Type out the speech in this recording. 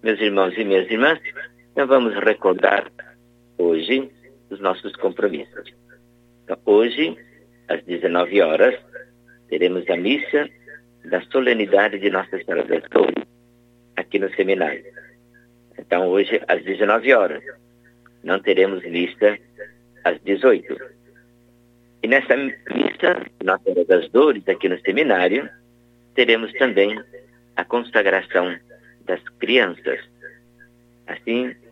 Meus irmãos e minhas irmãs, nós vamos recordar hoje os nossos compromissos. Então, hoje, às 19 horas, teremos a missa da solenidade de Nossa Senhora das Dores, aqui no seminário. Então, hoje, às 19 horas, não teremos missa às 18. E nessa missa, Nossa Senhora das Dores, aqui no seminário, teremos também a consagração das crianças. Assim,